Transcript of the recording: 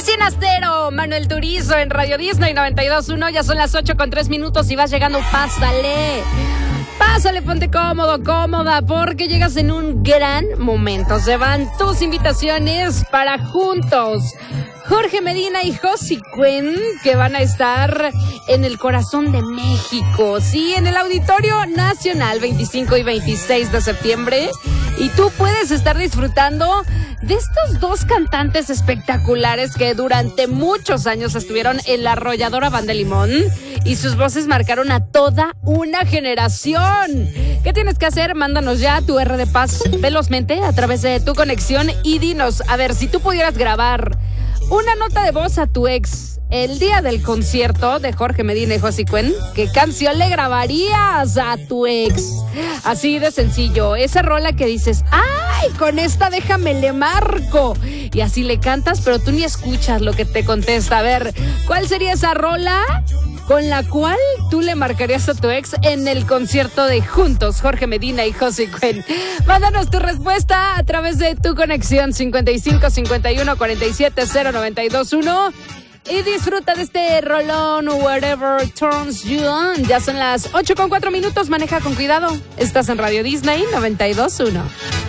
Recién astero, Manuel Turizo en Radio Disney 92.1. Ya son las 8:03 y vas llegando. Pásale, ponte cómodo, cómoda, porque llegas en un gran momento. Se van tus invitaciones para juntos. Jorge Medina y Josie Cuen, que van a estar en el corazón de México, sí, en el Auditorio Nacional, 25 y 26 de septiembre. Y tú puedes estar disfrutando de estos dos cantantes espectaculares que durante muchos años estuvieron en la arrolladora Banda Limón y sus voces marcaron a toda una generación. ¿Qué tienes que hacer? Mándanos ya tu R de paz velozmente a través de tu conexión y dinos, a ver, si tú pudieras grabar una nota de voz a tu ex el día del concierto de Jorge Medina y Josie Cuen, ¿qué canción le grabarías a tu ex? Así de sencillo, esa rola que dices, ¡ay, con esta déjame le marco! Y así le cantas, pero tú ni escuchas lo que te contesta. A ver, ¿cuál sería esa rola con la cual tú le marcarías a tu ex en el concierto de Juntos, Jorge Medina y Josie Cuen? Mándanos tu respuesta a través de tu conexión 55 51 47 0921 y disfruta de este rolón Whatever Turns You On. Ya son las 8:04. Maneja con cuidado. Estás en Radio Disney 92.1.